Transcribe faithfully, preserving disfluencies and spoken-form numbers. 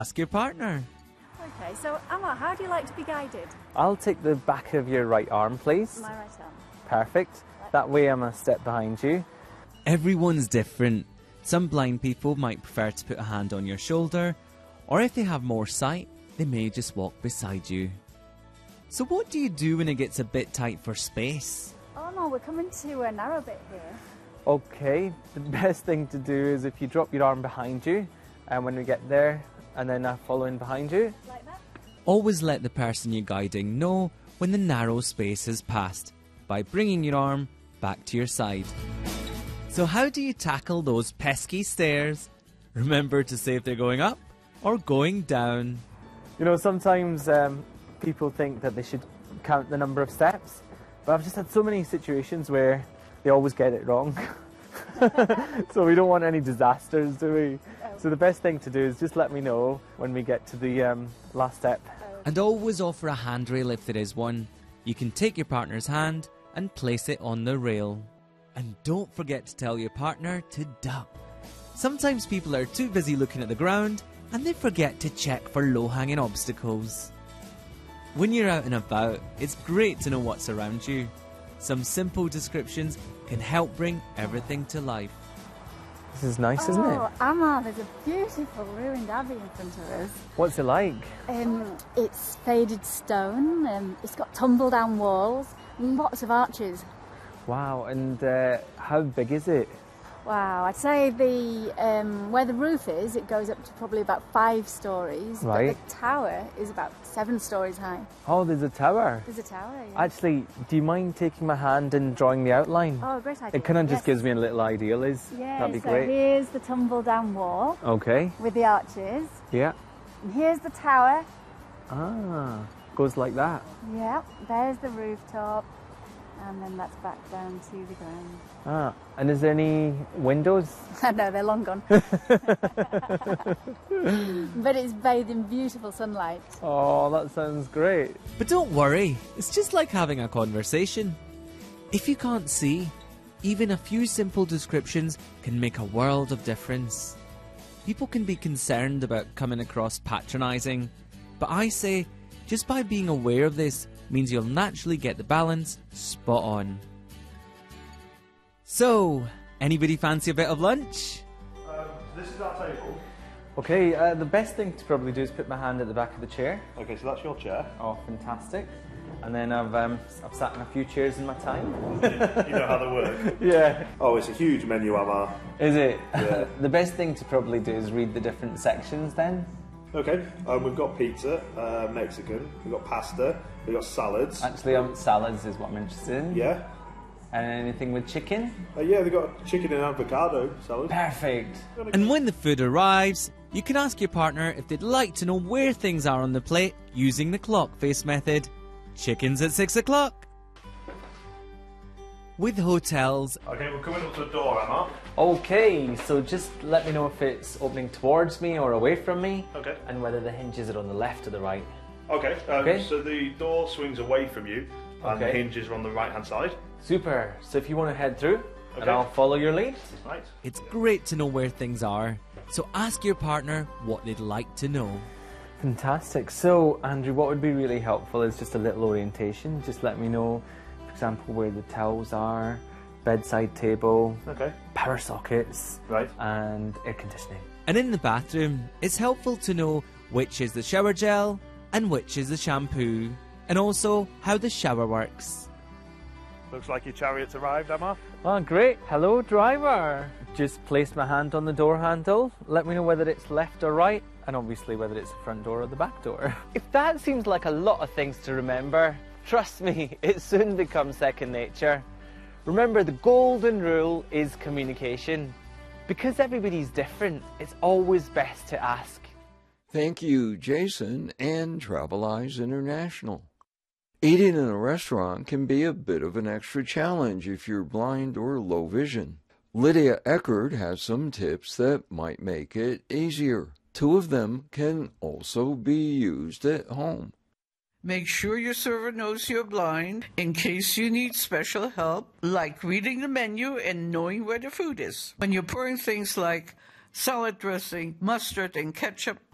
Ask your partner. Okay, so Emma, how do you like to be guided? I'll take the back of your right arm, please. My right arm. Perfect. That way I'm a step behind you. Everyone's different. Some blind people might prefer to put a hand on your shoulder, or if they have more sight, they may just walk beside you. So what do you do when it gets a bit tight for space? Oh no, we're coming to a narrow bit here. Okay, the best thing to do is if you drop your arm behind you, and when we get there, and then I follow in behind you. Like that? Always let the person you're guiding know when the narrow space has passed by bringing your arm back to your side. So how do you tackle those pesky stairs? Remember to say if they're going up or going down. You know, sometimes um, people think that they should count the number of steps, but I've just had so many situations where they always get it wrong. So we don't want any disasters, do we? So the best thing to do is just let me know when we get to the um, last step. And always offer a handrail if there is one. You can take your partner's hand and place it on the rail. And don't forget to tell your partner to duck. Sometimes people are too busy looking at the ground and they forget to check for low-hanging obstacles. When you're out and about, it's great to know what's around you. Some simple descriptions can help bring everything to life. This is nice, isn't Oh, it? Emma, there's a beautiful ruined abbey in front of us. What's it like? Um, it's faded stone, um, it's got tumble down walls, and lots of arches. Wow, and uh, how big is it? Wow, I'd say the um, where the roof is, it goes up to probably about five stories. Right. But the tower is about seven stories high. Oh, there's a tower. There's a tower, yeah. Actually, do you mind taking my hand and drawing the outline? Oh, great idea. It kind of just Yes. gives me a little idea, Liz. Yeah, That'd be so great. here's the tumble down wall Okay. with the arches. Yeah. And here's the tower. Ah, goes like that. Yeah, there's the rooftop. And then that's back down to the ground. Ah, and is there any windows? No, they're long gone. But it's bathed in beautiful sunlight. Oh, that sounds great. But don't worry, it's just like having a conversation. If you can't see, even a few simple descriptions can make a world of difference. People can be concerned about coming across patronising, but I say, just by being aware of this means you'll naturally get the balance spot on. So, anybody fancy a bit of lunch? Um, this is our table. Okay, uh, the best thing to probably do is put my hand at the back of the chair. Okay, so that's your chair. Oh, fantastic. And then I've um, I've sat in a few chairs in my time. You know how they work. Yeah. Oh, it's a huge menu, Emma. Is it? Yeah. The best thing to probably do is read the different sections then. Okay, um, we've got pizza, uh, Mexican, we've got pasta, we've got salads. Actually, um, salads is what I'm interested in. Yeah. And anything with chicken? Uh, yeah, they've got chicken and avocado salad. Perfect. And when the food arrives, you can ask your partner if they'd like to know where things are on the plate using the clock face method. Chicken's at six o'clock. With hotels, Okay, we're coming up to the door, Emma. Okay, so just let me know if it's opening towards me or away from me. Okay. And whether the hinges are on the left or the right. Okay, um, Okay. so the door swings away from you, and the Okay. hinges are on the right-hand side. Super. So if you want to head through, and Okay. I'll follow your lead. Right. it's great to know where things are. So ask your partner what they'd like to know. Fantastic. So, Andrew, what would be really helpful is just a little orientation. Just let me know, for example, where the towels are, bedside table, Okay. power sockets, Right. and air conditioning. And in the bathroom, it's helpful to know which is the shower gel and which is the shampoo, and also how the shower works. Looks like your chariot's arrived, Emma. Oh, great. Hello, driver. Just place my hand on the door handle. Let me know whether it's left or right, and obviously whether it's the front door or the back door. If that seems like a lot of things to remember, trust me, it soon becomes second nature. Remember, the golden rule is communication. Because everybody's different, it's always best to ask. Thank you, Jason and Travelize International. Eating in a restaurant can be a bit of an extra challenge if you're blind or low vision. Lydia Eckert has some tips that might make it easier. Two of them can also be used at home. Make sure your server knows you're blind in case you need special help, like reading the menu and knowing where the food is. When you're pouring things like salad dressing, mustard, and ketchup